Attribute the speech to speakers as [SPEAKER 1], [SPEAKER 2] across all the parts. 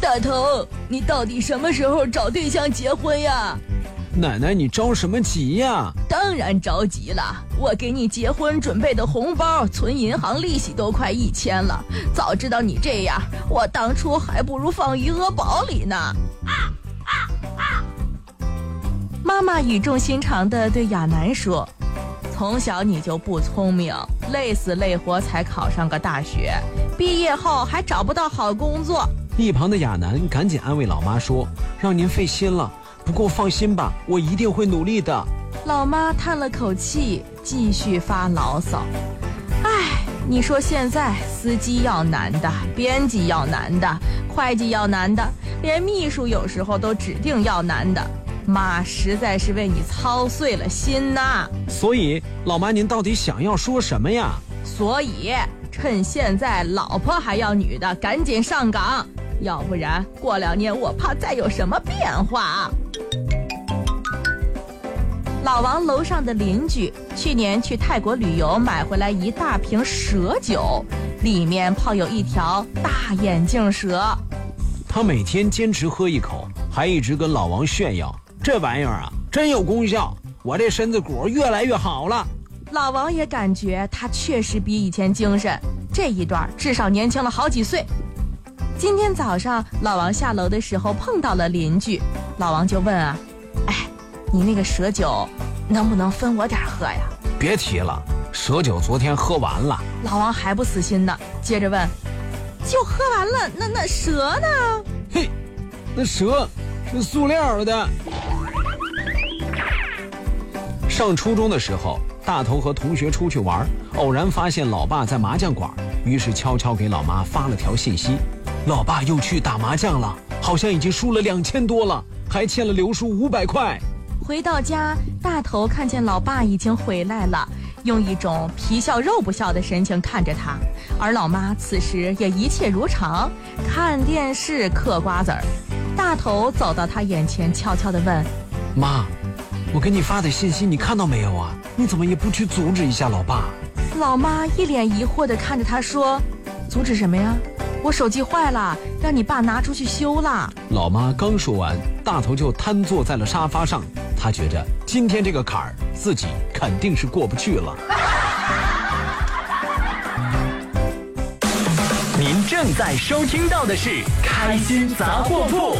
[SPEAKER 1] 大头，你到底什么时候找对象结婚呀？
[SPEAKER 2] 奶奶，你着什么急呀？
[SPEAKER 1] 当然着急了，我给你结婚准备的红包，存银行利息都快1000了。早知道你这样，我当初还不如放余额宝里呢。妈妈语重心长地对亚楠说：“从小你就不聪明，累死累活才考上个大学，毕业后还找不到好工作。”
[SPEAKER 2] 一旁的亚楠赶紧安慰老妈说：“让您费心了，不过放心吧，我一定会努力的。”
[SPEAKER 1] 老妈叹了口气，继续发牢骚：“哎，你说现在司机要男的，编辑要男的，会计要男的，连秘书有时候都指定要男的。妈实在是为你操碎了心呐。”
[SPEAKER 2] 所以，老妈您到底想要说什么呀？
[SPEAKER 1] 所以，趁现在老婆还要女的，赶紧上岗，要不然过2年我怕再有什么变化。老王楼上的邻居去年去泰国旅游，买回来一大瓶蛇酒，里面泡有一条大眼镜蛇。
[SPEAKER 2] 他每天坚持喝一口，还一直跟老王炫耀：“这玩意儿啊，真有功效，我这身子骨越来越好了。”
[SPEAKER 1] 老王也感觉他确实比以前精神，这一段至少年轻了好几岁。今天早上老王下楼的时候碰到了邻居，老王就问啊：“哎，你那个蛇酒能不能分我点喝呀？”
[SPEAKER 2] 别提了，蛇酒昨天喝完了。
[SPEAKER 1] 老王还不死心呢，接着问：“就喝完了，那蛇呢？”
[SPEAKER 2] 嘿，那蛇是塑料的。上初中的时候，大头和同学出去玩，偶然发现老爸在麻将馆，于是悄悄给老妈发了条信息：“老爸又去打麻将了，好像已经输了2000多了，还欠了刘叔500块。”
[SPEAKER 1] 回到家，大头看见老爸已经回来了，用一种皮笑肉不笑的神情看着他，而老妈此时也一切如常，看电视嗑瓜子儿。大头走到他眼前，悄悄地问：“
[SPEAKER 2] 妈，我给你发的信息你看到没有啊？你怎么也不去阻止一下老爸？”
[SPEAKER 1] 老妈一脸疑惑地看着他说：“阻止什么呀？我手机坏了，让你爸拿出去修了。”
[SPEAKER 2] 老妈刚说完，大头就瘫坐在了沙发上。他觉着今天这个坎儿自己肯定是过不去了。
[SPEAKER 3] 您正在收听到的是开心杂货铺。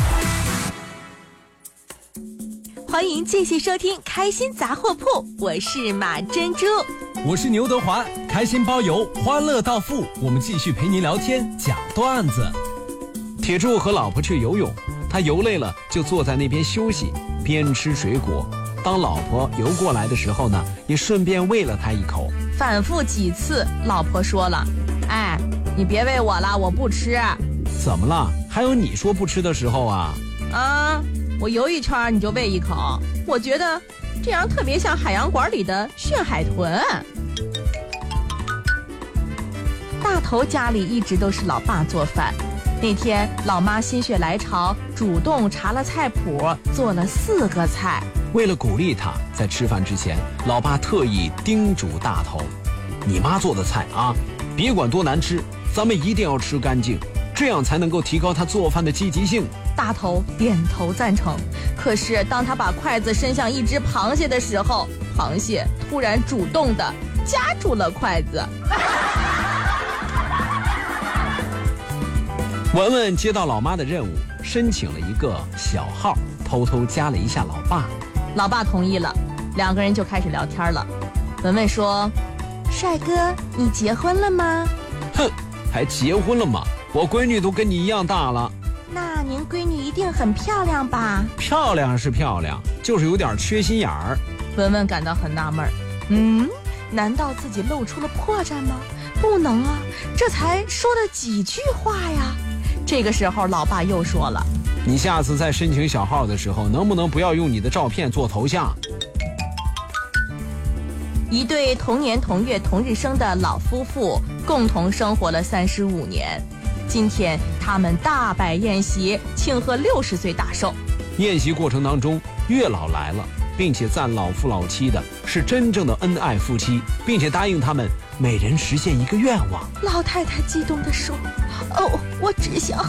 [SPEAKER 1] 欢迎继续收听开心杂货铺，我是马珍珠，
[SPEAKER 4] 我是牛德华，开心包邮，欢乐到付，我们继续陪您聊天讲段子。
[SPEAKER 2] 铁柱和老婆去游泳，他游累了就坐在那边休息，边吃水果。当老婆游过来的时候呢，也顺便喂了他一口。
[SPEAKER 1] 反复几次，老婆说了：“哎，你别喂我了，我不吃。”
[SPEAKER 2] 怎么了？还有你说不吃的时候啊？
[SPEAKER 1] 啊，我游一圈你就喂一口，我觉得这样特别像海洋馆里的炫海豚。大头家里一直都是老爸做饭，那天老妈心血来潮，主动查了菜谱，做了4个菜。
[SPEAKER 2] 为了鼓励他，在吃饭之前，老爸特意叮嘱大头：“你妈做的菜啊，别管多难吃，咱们一定要吃干净，这样才能够提高他做饭的积极性。”
[SPEAKER 1] 大头点头赞成。可是当他把筷子伸向一只螃蟹的时候，螃蟹突然主动地夹住了筷子。
[SPEAKER 2] 文文接到老妈的任务，申请了一个小号，偷偷加了一下老爸。
[SPEAKER 1] 老爸同意了，2个人就开始聊天了。文文说：“帅哥，你结婚了吗？”“
[SPEAKER 2] 哼，还结婚了吗？我闺女都跟你一样大了。”“
[SPEAKER 1] 那您闺女一定很漂亮吧？”“
[SPEAKER 2] 漂亮是漂亮，就是有点缺心眼儿。”
[SPEAKER 1] 文文感到很纳闷，难道自己露出了破绽吗？不能啊，这才说了几句话呀。这个时候老爸又说了：“
[SPEAKER 2] 你下次在申请小号的时候，能不能不要用你的照片做头像？”
[SPEAKER 1] 一对同年同月同日生的老夫妇共同生活了35年，今天他们大摆宴席庆贺60岁大寿。
[SPEAKER 2] 宴席过程当中，月老来了，并且赞老夫老妻的是真正的恩爱夫妻，并且答应他们每人实现一个愿望。
[SPEAKER 1] 老太太激动地说：“哦，我只想